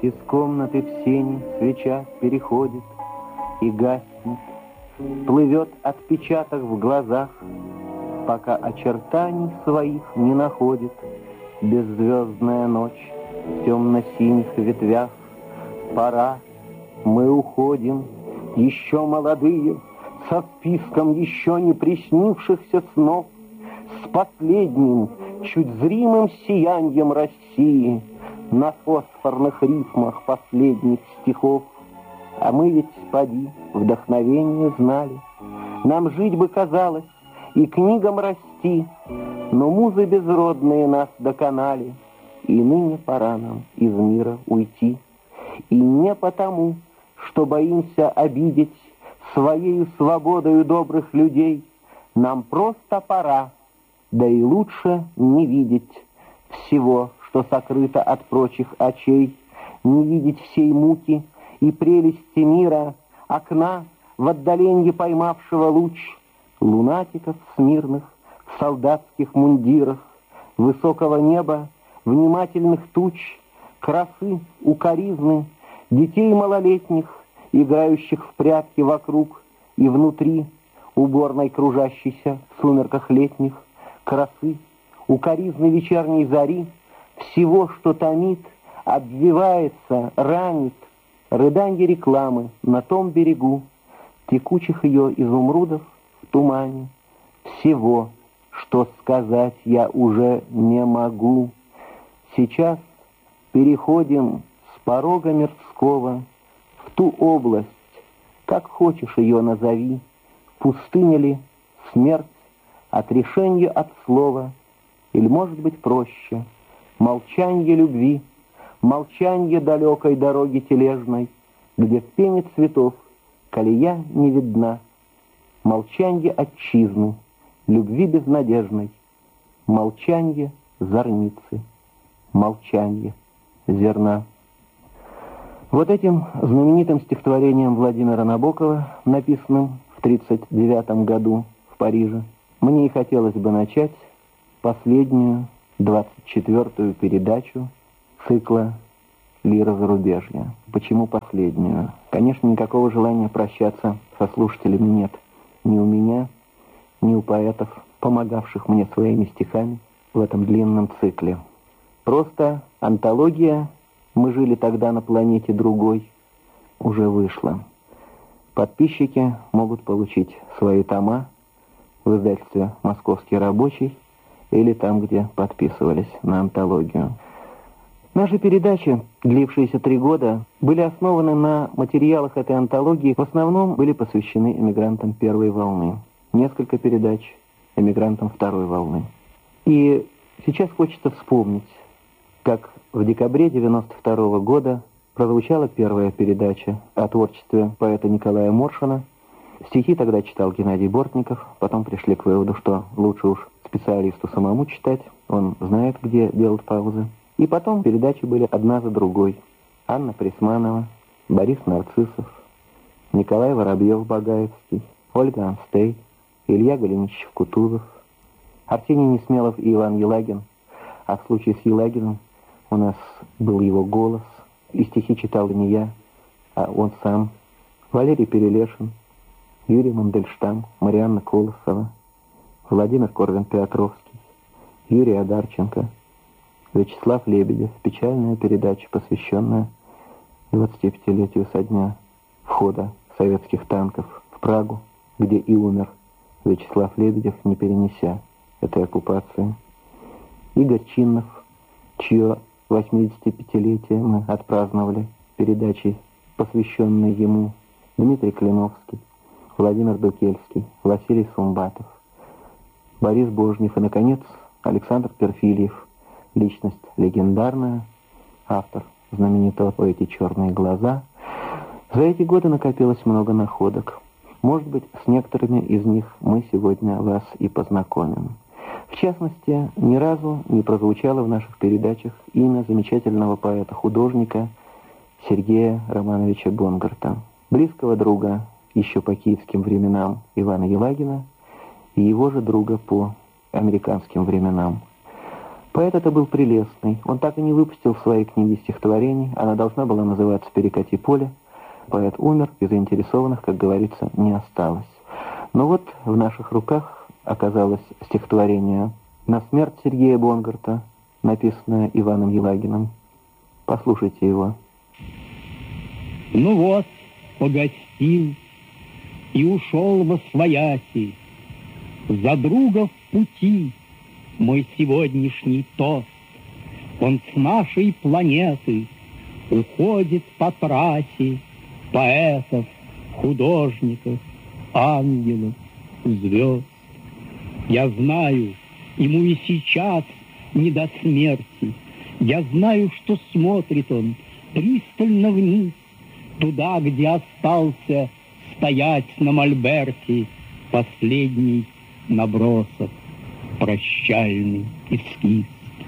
Из комнаты в сени свеча переходит и гаснет, плывет отпечаток в глазах, пока очертаний своих не находит беззвездная ночь в темно-синих ветвях. Пора, мы уходим, еще молодые, со списком еще не приснившихся снов, с последним, чуть зримым сиянием России на фосфорных рифмах последних стихов. А мы ведь, поди, вдохновение знали, нам жить бы казалось и книгам расти, но музы безродные нас доконали, и ныне пора нам из мира уйти. И не потому, что боимся обидеть своею свободою добрых людей, нам просто пора, да и лучше не видеть всего, что сокрыто от прочих очей, не видеть всей муки и прелести мира, окна в отдаленье поймавшего луч, лунатиков смирных в солдатских мундирах, высокого неба, внимательных туч, красы, укоризны, детей малолетних, играющих в прятки вокруг и внутри уборной кружащейся в сумерках летних, красы, укоризны вечерней зари, всего, что томит, обвивается, ранит, рыданье рекламы на том берегу, текучих ее изумрудов в тумане, всего, что сказать я уже не могу. Сейчас переходим с порога мирского в ту область, как хочешь ее назови, пустыня ли, смерть, отрешенье от слова, или, может быть, проще, молчанье любви, молчанье далекой дороги тележной, где в пене цветов колея не видна, молчанье отчизны, любви безнадежной, молчанье зорницы, молчанье зерна. Вот этим знаменитым стихотворением Владимира Набокова, написанным в 1939 году в Париже, мне и хотелось бы начать последнюю, 24-ю передачу цикла «Лира зарубежья». Почему последнюю? Конечно, никакого желания прощаться со слушателями нет. Ни у меня, ни у поэтов, помогавших мне своими стихами в этом длинном цикле. Просто антология «Мы жили тогда на планете другой» уже вышла. Подписчики могут получить свои тома в издательстве «Московский рабочий» или там, где подписывались на антологию. Наши передачи, длившиеся 3 года, были основаны на материалах этой антологии, в основном были посвящены эмигрантам первой волны. Несколько передач эмигрантам второй волны. И сейчас хочется вспомнить, как в декабре 1992 года прозвучала первая передача о творчестве поэта Николая Моршина. Стихи тогда читал Геннадий Бортников, потом пришли к выводу, что лучше уж специалисту самому читать, он знает, где делать паузы. И потом передачи были одна за другой. Анна Присманова, Борис Нарциссов, Николай Воробьев-Багаевский, Ольга Анстей, Илья Голенищев-Кутузов, Арсений Несмелов и Иван Елагин. А в случае с Елагиным у нас был его голос, и стихи читал не я, а он сам. Валерий Перелешин, Юрий Мандельштам, Марианна Колосова, Владимир Корвин-Петровский, Юрий Одарченко, Вячеслав Лебедев. Печальная передача, посвященная 25-летию со дня входа советских танков в Прагу, где и умер Вячеслав Лебедев, не перенеся этой оккупации. Игорь Чиннов, чье 85-летие мы отпраздновали передачей, посвященной ему. Дмитрий Клиновский, Владимир Дукельский, Василий Сумбатов, Борис Божнев и, наконец, Александр Перфильев, личность легендарная, автор знаменитого «Эти черные глаза». За эти годы накопилось много находок. Может быть, с некоторыми из них мы сегодня вас и познакомим. В частности, ни разу не прозвучало в наших передачах имя замечательного поэта-художника Сергея Романовича Бонгарта, близкого друга еще по киевским временам Ивана Елагина и его же друга по американским временам. Поэт это был прелестный. Он так и не выпустил в своей книге стихотворений. Она должна была называться «Перекати поле». Поэт умер, и заинтересованных, как говорится, не осталось. Но вот в наших руках оказалось стихотворение «На смерть» Сергея Бонгарта, написанное Иваном Елагиным. Послушайте его. Ну вот, погостил и ушел восвояси, за друга в пути мой сегодняшний тост. Он с нашей планеты уходит по трассе поэтов, художников, ангелов, звезд. Я знаю, ему и сейчас не до смерти. Я знаю, что смотрит он пристально вниз, туда, где остался стоять на мольберте последний набросок, прощальный эскиз.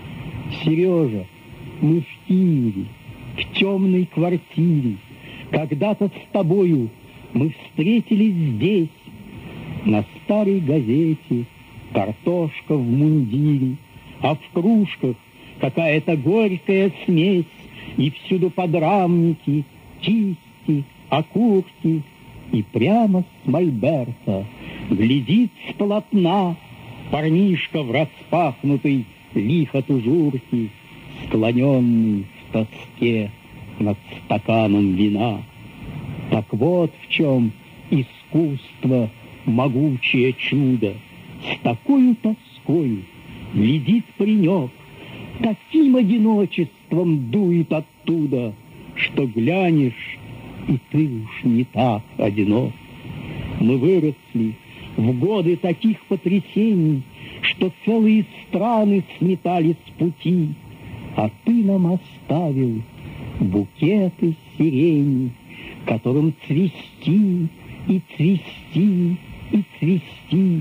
Сережа, мы в Киеве, в темной квартире. Когда-то с тобою мы встретились здесь, на старой газете картошка в мундире, а в кружках какая-то горькая смесь, и всюду подрамники, кисти, окурки, и прямо с мольберта глядит с полотна парнишка в распахнутой лихо тужурке, склоненный в тоске над стаканом вина. Так вот в чем искусство, могучее чудо. С такою тоскою глядит паренек, таким одиночеством дует оттуда, что глянешь, и ты уж не так одинок. Мы выросли в годы таких потрясений, что целые страны сметали с пути, а ты нам оставил букеты сирени, которым цвести и цвести и цвести.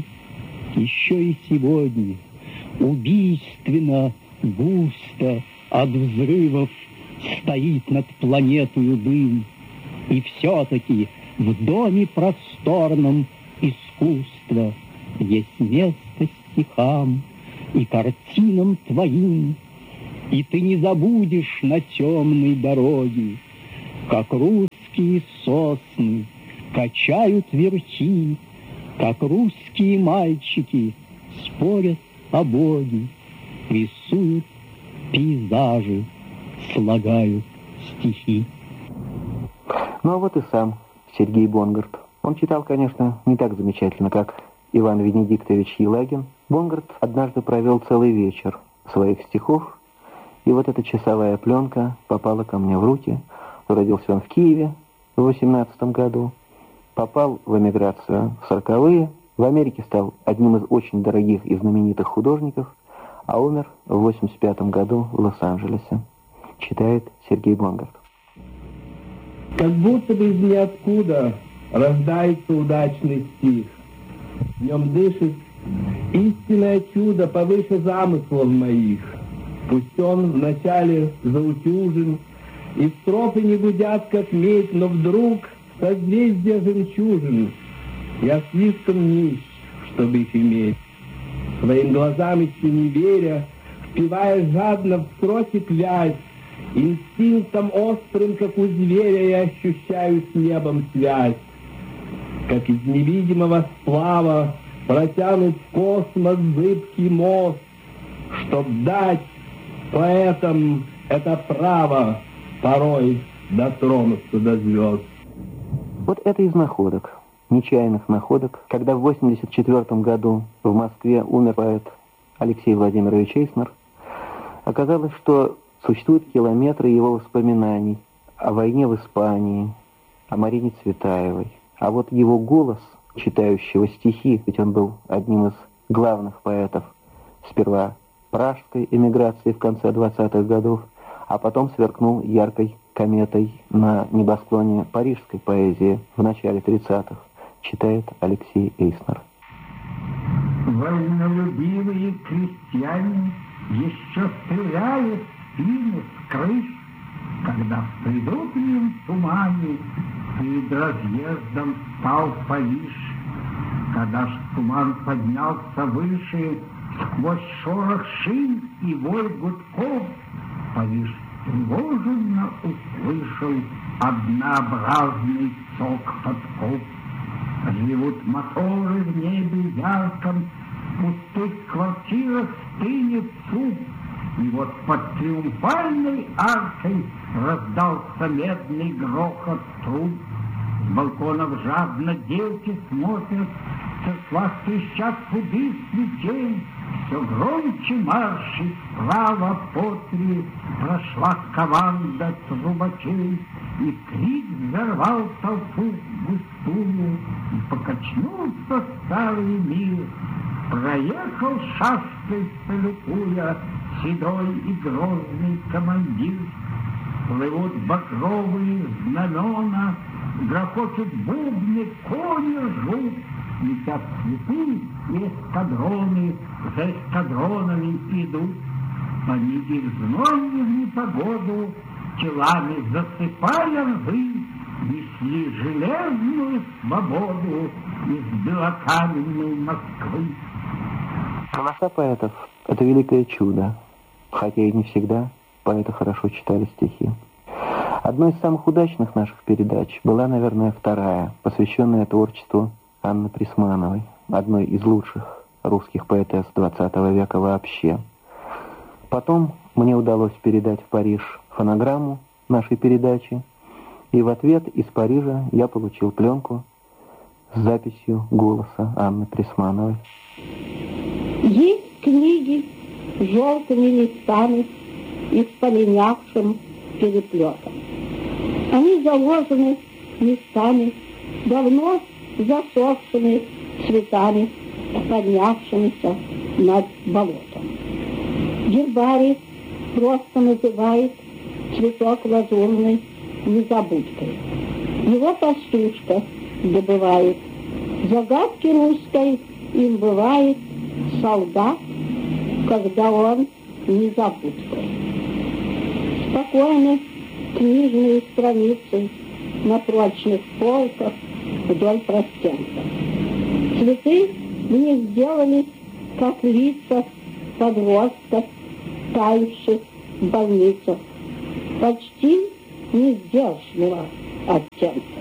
Еще и сегодня убийственно, густо от взрывов стоит над планетою дым. И все-таки в доме просторном искусства есть место стихам и картинам твоим. И ты не забудешь на темной дороге, как русские сосны качают верхи, как русские мальчики спорят о Боге, рисуют пейзажи, слагают стихи. Ну а вот и сам Сергей Бонгарт. Он читал, конечно, не так замечательно, как Иван Венедиктович Елагин. Бонгарт однажды провел целый вечер своих стихов, и вот эта часовая пленка попала ко мне в руки. Родился он в Киеве в 18 году, попал в эмиграцию в 40-е, в Америке стал одним из очень дорогих и знаменитых художников, а умер в 85 году в Лос-Анджелесе. Читает Сергей Бонгарт. Как будто бы из ниоткуда рождается удачный стих. В нем дышит истинное чудо повыше замыслов моих. Пусть он вначале заутюжен, и строфы не гудят, как медь, но вдруг созвездия жемчужин. Я слишком нищ, чтобы их иметь. Своим глазам еще не веря, впивая жадно в строчек вязь, инстинктом острым, как у зверя, я ощущаю с небом связь. Как из невидимого сплава протянут в космос зыбкий мост, чтоб дать поэтам это право порой дотронуться до звезд. Вот это из находок, нечаянных находок, когда в 1984 году в Москве умер поэт Алексей Владимирович Эйснер, оказалось, что существуют километры его воспоминаний о войне в Испании, о Марине Цветаевой. А вот его голос, читающего стихи, ведь он был одним из главных поэтов сперва пражской эмиграции в конце 20-х годов, а потом сверкнул яркой кометой на небосклоне парижской поэзии в начале 30-х, читает Алексей Эйснер. Вольнолюбивые крестьяне еще стреляют в спину с крыш, когда в предутреннем тумане перед разъездом стал Париж. Когда ж туман поднялся выше, Сквозь шорох шин и вой гудков Париж тревоженно услышал однообразный цок подков. Живут моторы в небе ярком, в пустых квартирах стынет суп. И вот под триумфальной аркой раздался медный грохот труб. С балконов жадно дети смотрят, в церквах трещат пуды свечей. Все громче марши справа по три прошла команда трубачей. И крик взорвал толпу густую, и покачнулся старый мир. Проехал шашкой салютуя седой и грозный командир. Плывут багровые знамена, грохочут бубны, кони ржут. Летят цветы и эскадроны за эскадронами идут. Они и в зной, и в непогоду, телами засыпая рвы, несли железную свободу из белокаменной Москвы. Голоса поэтов — это великое чудо, хотя и не всегда поэты хорошо читали стихи. Одной из самых удачных наших передач была, наверное, вторая, посвященная творчеству Анны Присмановой, одной из лучших русских поэтесс XX века вообще. Потом мне удалось передать в Париж фонограмму нашей передачи, и в ответ из Парижа я получил пленку с записью голоса Анны Присмановой. Есть книги с желтыми листами и с полинявшим переплетом. Они заложены местами давно засохшими цветами, поднявшимися над болотом. Гербарий просто называет цветок лазурный незабудкой. Его пастушка добывает. Загадки русской им бывает солдат, когда он незабудкой. Спокойно книжные страницы на прочных полках вдоль простенка. Цветы в них сделались, как лица подростков, таявших в больницах, почти несдержанного оттенка.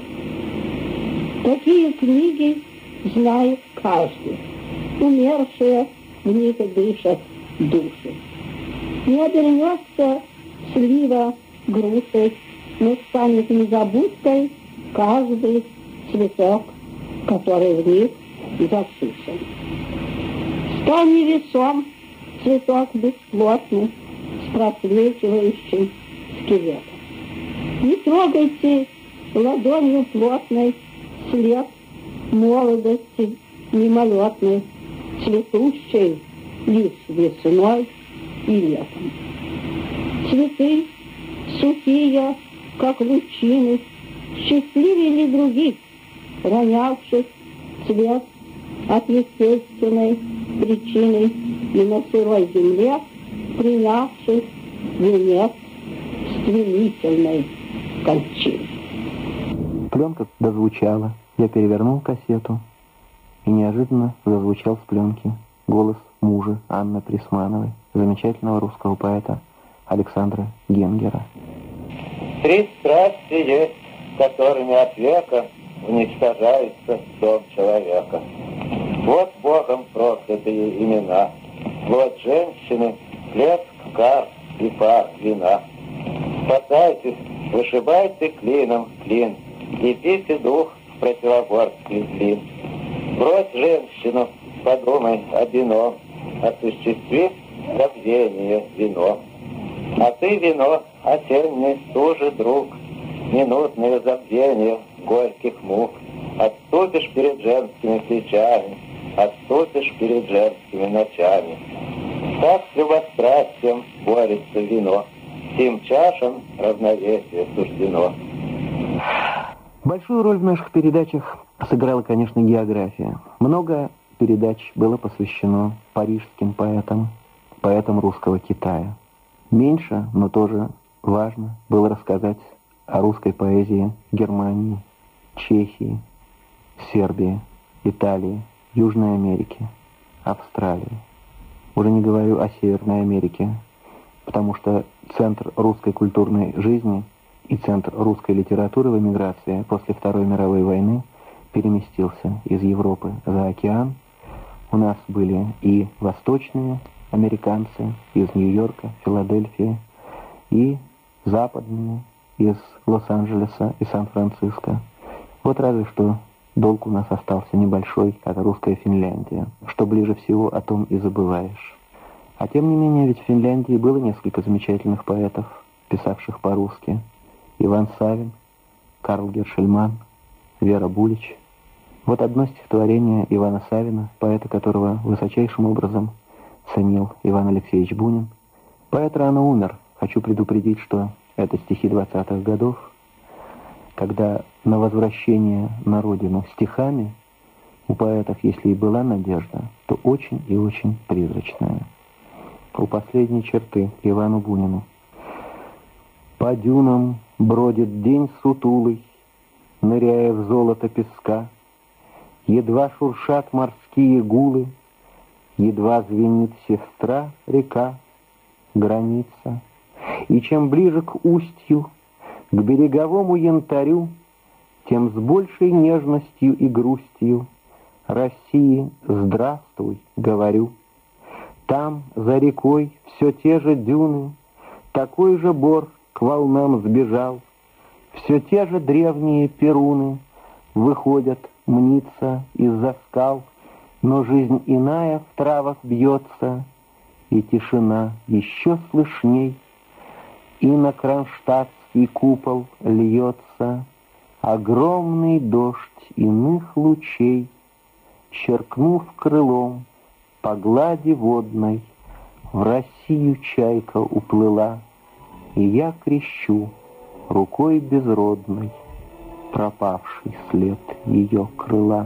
Такие книги знает каждый. Умершие в них дышат души. Не обернется слива грушей, но станет незабудкой каждый цветок, который в них засушен. Стал невесом цветок бесплотный, с просвечивающим скелетом. Не трогайте ладонью плотной след молодости мимолетной, цветущей лишь весной и летом. Цветы сухие, как лучины, счастливее ли других, ронявших цвет от естественной причины и на сырой земле принявших венец стремительной кончины. Пленка дозвучала. Я перевернул кассету, и неожиданно зазвучал с пленки голос мужа Анны Присмановой, замечательного русского поэта Александра Генгера. 3 страсти есть, которыми от века уничтожается дом человека. Вот Богом проклятые имена, вот женщины, блеск карт и пар вина. Спасайтесь, вышибайте клином клин, и пейте дух в противоборстве злин. Брось женщину, подумай о вино, осуществи забвение вино. А ты, вино, осенний стужи, друг, минутное забвение горьких мук. Отступишь перед женскими плечами, отступишь перед женскими ночами. Так с любострастием борется вино, сим чашам равновесие суждено. Большую роль в наших передачах сыграла, конечно, география. Много передач было посвящено парижским поэтам, поэтам русского Китая. Меньше, но тоже важно было рассказать о русской поэзии Германии, Чехии, Сербии, Италии, Южной Америки, Австралии. Уже не говорю о Северной Америке, потому что центр русской культурной жизни и центр русской литературы в эмиграции после Второй мировой войны переместился из Европы за океан. У нас были и восточные американцы из Нью-Йорка, Филадельфии, и западные из Лос-Анджелеса и Сан-Франциско. Вот разве что долг у нас остался небольшой, это русская Финляндия. Что ближе всего, о том и забываешь. А тем не менее, ведь в Финляндии было несколько замечательных поэтов, писавших по-русски. Иван Савин, Карл Гершельман, Вера Булич. Вот одно стихотворение Ивана Савина, поэта, которого высочайшим образом ценил Иван Алексеевич Бунин. Поэт рано умер. Хочу предупредить, что это стихи 20-х годов, когда на возвращение на родину стихами у поэтов, если и была надежда, то очень и очень призрачная. У последней черты Ивану Бунину. По дюнам бродит день сутулый, ныряя в золото песка. Едва шуршат морские гулы, едва звенит сестра река, граница. И чем ближе к устью, к береговому янтарю, тем с большей нежностью и грустью России здравствуй, говорю. Там, за рекой, все те же дюны, такой же бор к волнам сбежал, все те же древние перуны выходят мниться из-за скал, но жизнь иная в травах бьется, и тишина еще слышней, и на кронштадтский купол льется огромный дождь иных лучей, черкнув крылом по глади водной, в Россию чайка уплыла, и я крещу рукой безродной пропавший след ее крыла.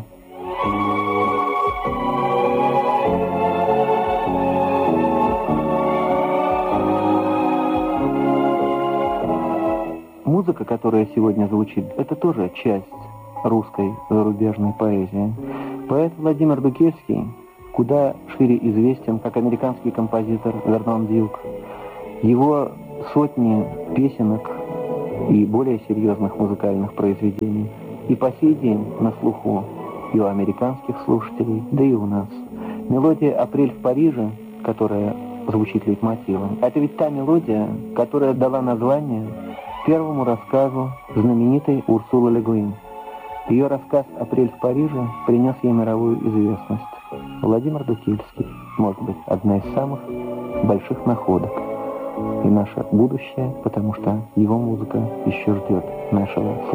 Музыка, которая сегодня звучит, это тоже часть русской зарубежной поэзии. Поэт Владимир Дукельский куда шире известен как американский композитор Вернон Дьюк. Его сотни песенок и более серьезных музыкальных произведений и по сей день на слуху и у американских слушателей, да и у нас. Мелодия «Апрель в Париже», которая звучит лейтмотивом, это ведь та мелодия, которая дала название первому рассказу знаменитой Урсулы Ле Гуин. Ее рассказ «Апрель в Париже» принес ей мировую известность. Владимир Дукельский, может быть, одна из самых больших находок и наше будущее, потому что его музыка еще ждет нашего слушателя.